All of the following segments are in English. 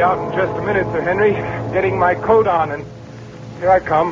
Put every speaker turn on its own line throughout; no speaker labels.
out in just a minute, Sir Henry. Getting my coat on, and here I come.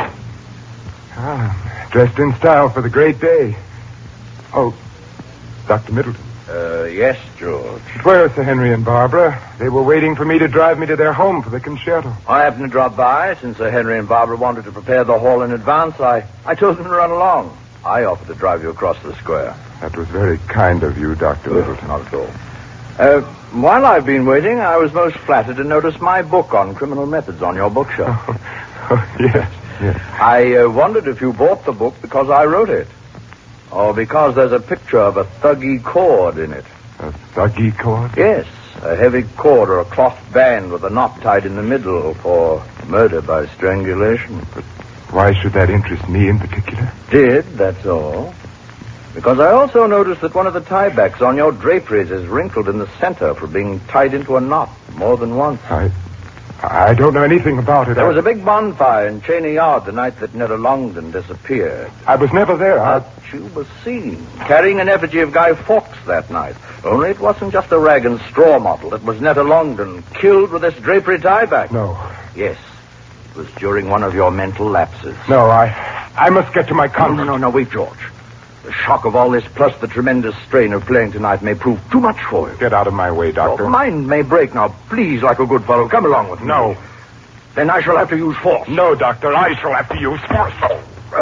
Dressed in style for the great day. Oh, Dr. Middleton.
Yes, George.
Where are Sir Henry and Barbara? They were waiting for me to drive me to their home for the concerto.
I happened to drop by since Sir Henry and Barbara wanted to prepare the hall in advance. I told them to run along. I offered to drive you across the square.
That was very kind of you, Dr. Middleton.
Not at all. While I've been waiting, I was most flattered to notice my book on criminal methods on your bookshelf.
Yes.
I wondered if you bought the book because I wrote it. Or because there's a picture of a thuggy cord in it.
A thuggy cord?
Yes, a heavy cord or a cloth band with a knot tied in the middle for murder by strangulation.
But why should that interest me in particular?
That's all. Because I also noticed that one of the tiebacks on your draperies is wrinkled in the center for being tied into a knot more than once.
I don't know anything about it.
There was a big bonfire in Cheney Yard the night that Netta Longden disappeared.
I was never there.
But you were seen carrying an effigy of Guy Fawkes that night. Only it wasn't just a rag and straw model. It was Netta Longden killed with this drapery tieback.
No.
Yes. It was during one of your mental lapses.
No, I must get to my convent.
No, wait, George. The shock of all this, plus the tremendous strain of playing tonight, may prove too much for you.
Get out of my way, Doctor.
Your mind may break now. Please, like a good fellow, come along with me.
No.
Then I shall have to use force.
No, Doctor, I shall have to use force.